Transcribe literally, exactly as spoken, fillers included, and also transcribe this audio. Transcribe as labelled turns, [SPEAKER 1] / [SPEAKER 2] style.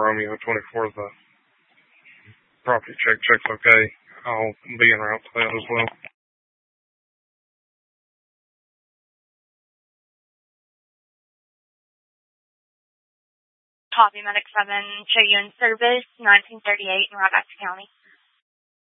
[SPEAKER 1] Romeo twenty-four, the property check check's okay. I'll be en route to that as well.
[SPEAKER 2] Copy, Medic seven, show you in service, nineteen thirty-eight in Rock County.